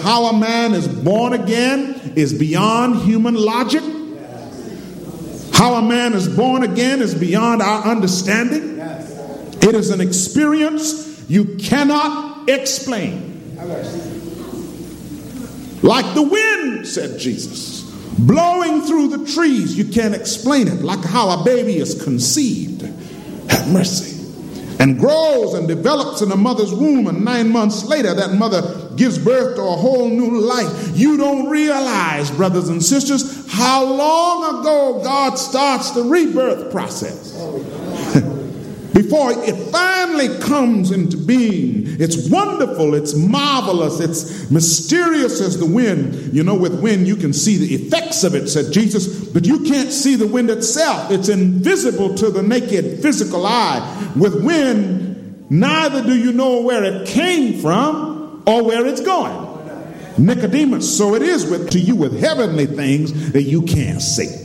how a man is born again is beyond human logic. How a man is born again is beyond our understanding. It is an experience you cannot explain. Like the wind, said Jesus, blowing through the trees. You can't explain it. Like how a baby is conceived. Have mercy. And grows and develops in a mother's womb, and 9 months later that mother gives birth to a whole new life. You don't realize, brothers and sisters, how long ago God starts the rebirth process. Before it finally comes into being. It's wonderful, it's marvelous, it's mysterious as the wind. You know, with wind you can see the effects of it, said Jesus, but you can't see the wind itself. It's invisible to the naked physical eye. With wind, neither do you know where it came from or where it's going. Nicodemus, so it is to you with heavenly things that you can't see.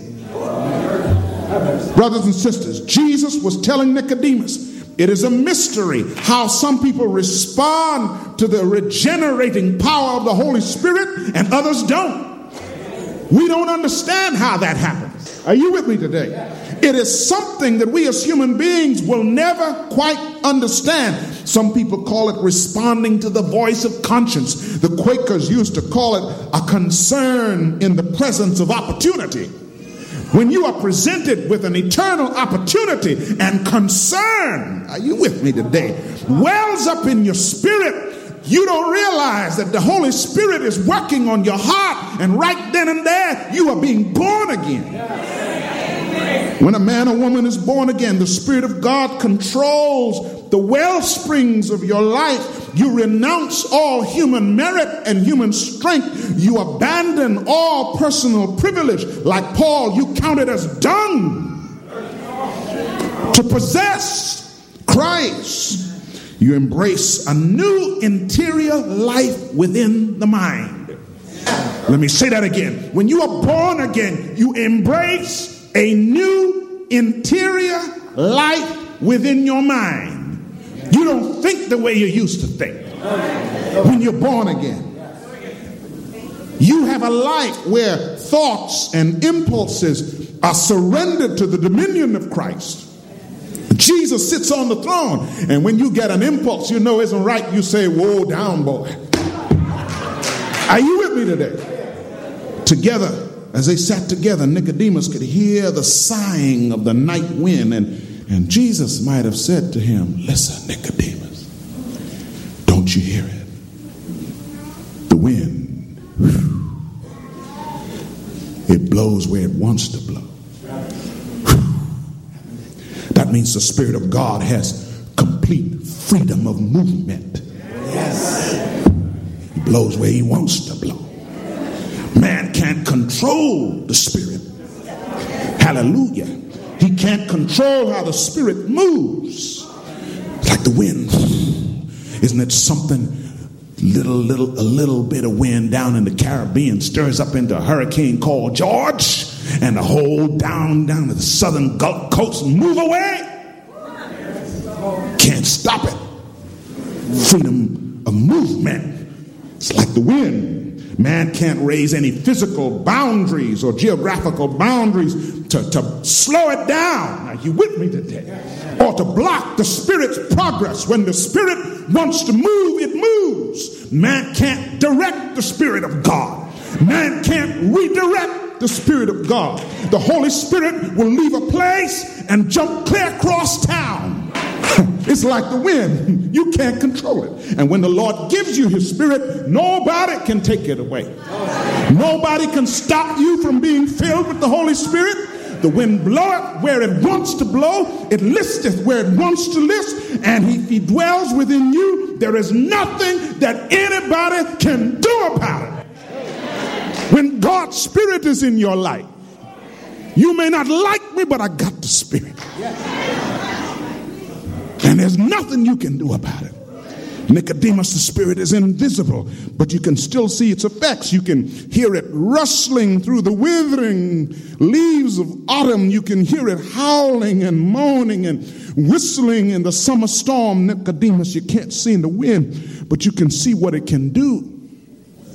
Brothers and sisters, Jesus was telling Nicodemus, it is a mystery how some people respond to the regenerating power of the Holy Spirit and others don't. We don't understand how that happens. Are you with me today? It is something that we as human beings will never quite understand. Some people call it responding to the voice of conscience. The Quakers used to call it a concern in the presence of opportunity. When you are presented with an eternal opportunity and concern, are you with me today, wells up in your spirit, you don't realize that the Holy Spirit is working on your heart, and right then and there you are being born again. When a man or woman is born again, the Spirit of God controls the well springs of your life. You renounce all human merit and human strength. You abandon all personal privilege. Like Paul, you count it as dung to possess Christ. You embrace a new interior life within the mind. Let me say that again. When you are born again, you embrace a new interior life within your mind. You don't think the way you used to think when you're born again. You have a life where thoughts and impulses are surrendered to the dominion of Christ. Jesus sits on the throne, and when you get an impulse you know isn't right, you say, "Whoa, down, boy." Are you with me today? Together, as they sat together, Nicodemus could hear the sighing of the night wind, and Jesus might have said to him, "Listen, Nicodemus, don't you hear it? The wind, it blows where it wants to blow." That means the Spirit of God has complete freedom of movement. Yes. He blows where he wants to blow. Man can't control the Spirit. Hallelujah. He can't control how the Spirit moves. It's like the wind. Isn't it something? A little bit of wind down in the Caribbean stirs up into a hurricane called George, and the whole down to the southern Gulf Coast move away. Can't stop it. Freedom of movement. It's like the wind. Man can't raise any physical boundaries or geographical boundaries to slow it down. Are you with me today? Or to block the Spirit's progress. When the Spirit wants to move, it moves. Man can't direct the Spirit of God. Man can't redirect the Spirit of God. The Holy Spirit will leave a place and jump clear across town. It's like the wind. You can't control it. And when the Lord gives you His Spirit, nobody can take it away. Nobody can stop you from being filled with the Holy Spirit. The wind bloweth where it wants to blow. It listeth where it wants to list. And if He dwells within you, there is nothing that anybody can do about it. When God's Spirit is in your life, you may not like me, but I got the Spirit. And there's nothing you can do about it. Nicodemus, the Spirit is invisible, but you can still see its effects. You can hear it rustling through the withering leaves of autumn. You can hear it howling and moaning and whistling in the summer storm. Nicodemus, you can't see in the wind, but you can see what it can do.